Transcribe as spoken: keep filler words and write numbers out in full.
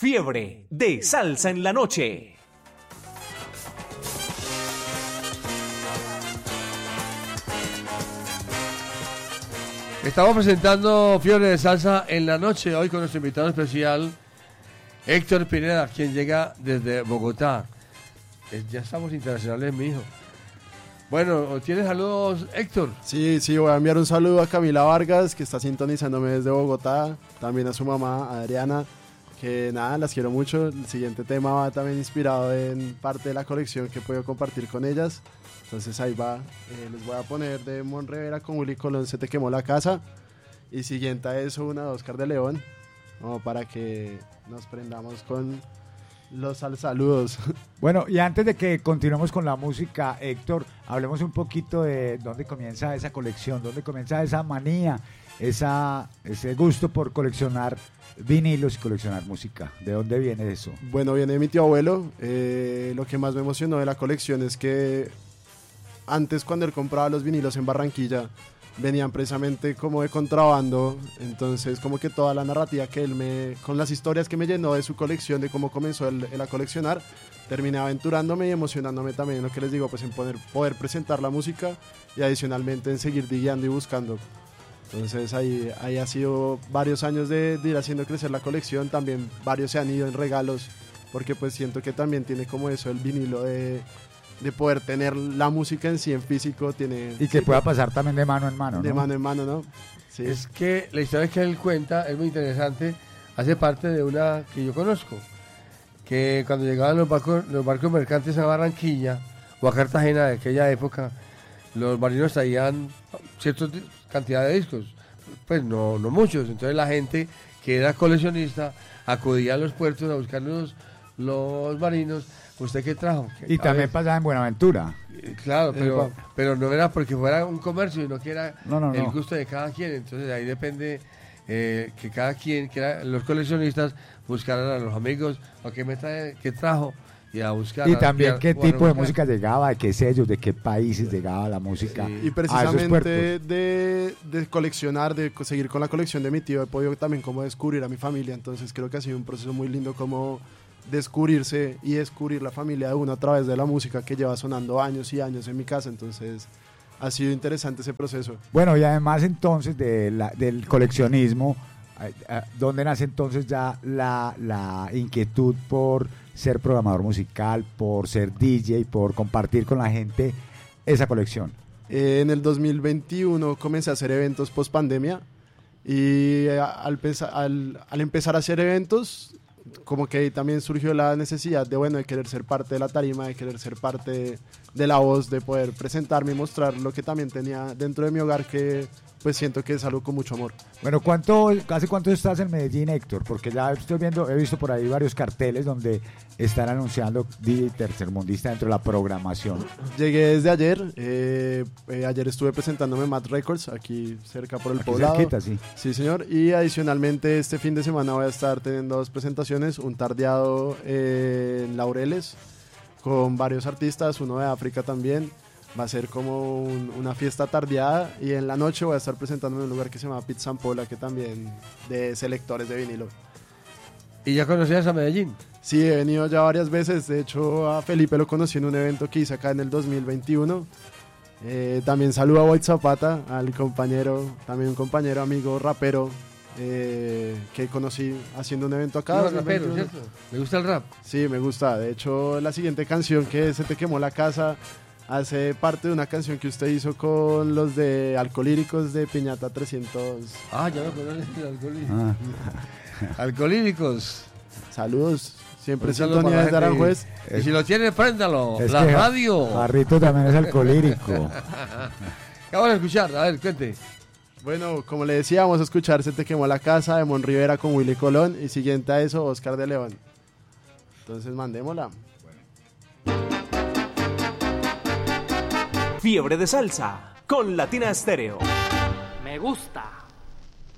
Fiebre de Salsa en la Noche. Estamos presentando Fiebre de Salsa en la Noche, hoy con nuestro invitado especial, Héctor Pineda, quien llega desde Bogotá. Eh, ya estamos internacionales, mi hijo. Bueno, ¿tienes saludos, Héctor? Sí, sí, voy a enviar un saludo a Camila Vargas, que está sintonizándome desde Bogotá, también a su mamá, Adriana, que nada, las quiero mucho. El siguiente tema va también inspirado en parte de la colección que he podido compartir con ellas. Entonces ahí va, eh, les voy a poner de Mon Rivera con Willy Colón, Se te quemó la casa. Y siguiente a eso, una de Oscar de León, como para que nos prendamos con los saludos. Bueno, y antes de que continuemos con la música, Héctor, hablemos un poquito de dónde comienza esa colección, dónde comienza esa manía, esa, ese gusto por coleccionar vinilos y coleccionar música. ¿De dónde viene eso? Bueno, viene de mi tío abuelo. Eh, lo que más me emocionó de la colección es que antes, cuando él compraba los vinilos en Barranquilla, venían precisamente como de contrabando. Entonces como que toda la narrativa que él me, con las historias que me llenó de su colección, de cómo comenzó él, él a coleccionar, terminé aventurándome y emocionándome también en lo que les digo, pues en poder, poder presentar la música y adicionalmente en seguir digueando y buscando. Entonces ahí, ahí ha sido varios años de, de ir haciendo crecer la colección. También varios se han ido en regalos, porque pues siento que también tiene como eso el vinilo de, de poder tener la música en sí en físico. Tiene, y que sí, pueda pasar también de mano en mano, de ¿no? mano en mano, ¿no? Sí. Es que la historia que él cuenta es muy interesante, hace parte de una que yo conozco, que cuando llegaban los barcos, los barcos mercantes a Barranquilla o a Cartagena de aquella época, los marinos traían cierta cantidad de discos, pues no, no muchos. Entonces la gente que era coleccionista acudía a los puertos a buscar los, los marinos. ¿Usted qué trajo? Y a también ver, pasaba en Buenaventura. claro, pero, pero no era porque fuera un comercio, sino que era no, no, el no. gusto de cada quien. Entonces ahí depende eh, que cada quien, que era, los coleccionistas buscaran a los amigos, o qué me trae, qué trajo, y a buscar. Y a, también a, qué a tipo buscar. de música llegaba, de qué sellos, de qué países llegaba la música. Sí. Y precisamente de, de coleccionar, de seguir con la colección de mi tío, he podido también como descubrir a mi familia. Entonces creo que ha sido un proceso muy lindo como descubrirse y descubrir la familia de uno a través de la música que lleva sonando años y años en mi casa. Entonces ha sido interesante ese proceso. Bueno, y además entonces de la, del coleccionismo, ¿dónde nace entonces ya la, la inquietud por ser programador musical, por ser D J, por compartir con la gente esa colección? Eh, en el dos mil veintiuno comencé a hacer eventos post pandemia y eh, al, al, al empezar a hacer eventos, como que también surgió la necesidad de, bueno, de querer ser parte de la tarima, de querer ser parte de, de la voz, de poder presentarme y mostrar lo que también tenía dentro de mi hogar, que pues siento que es algo con mucho amor. Bueno, ¿cuánto, ¿hace cuánto estás en Medellín, Héctor? Porque ya estoy viendo, he visto por ahí varios carteles donde están anunciando D J tercermundista dentro de la programación. Llegué desde ayer, eh, eh, ayer estuve presentándome en Mad Records, aquí cerca por el Aquí poblado. cerquita, sí. Sí, señor, y adicionalmente este fin de semana voy a estar teniendo dos presentaciones, un tardeado eh, en Laureles con varios artistas, uno de África también. Va a ser como un, una fiesta tardeada, y en la noche voy a estar presentándome en un lugar que se llama Pizza Ampola, que también de selectores de vinilo. ¿Y ya conocías a Medellín? Sí, he venido ya varias veces. De hecho, a Felipe lo conocí en un evento que hice acá en el dos mil veintiuno. Eh, también saludo a White Zapata, al compañero, también un compañero, amigo, rapero, eh, que conocí haciendo un evento acá. No, rapero, ¿cierto? ¿Le gusta el rap? Sí, me gusta. De hecho, la siguiente canción, que es Se te quemó la casa, hace parte de una canción que usted hizo con los de Alcolíricos de Piñata trescientos. Ah, ya me acuerdo de Alcolíricos. Ah. Alcolíricos. Saludos. Siempre Un saludo sintonía para desde la gente. Aranjuez. Y si lo tiene, préndalo. Es la que radio. Jarrito también es alcohólico. ¿Qué vamos a escuchar? A ver, cuente. Bueno, como le decía, vamos a escuchar Se te quemó la casa de Mon Rivera con Willy Colón, y siguiente a eso, Oscar de León. Entonces, mandémosla. Fiebre de Salsa con Latina Estéreo. Me gusta.